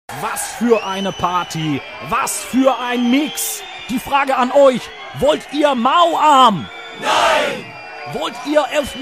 Was für eine Party! Was für ein Mix! Die Frage an euch, wollt ihr Mauarm? Nein! Wollt ihr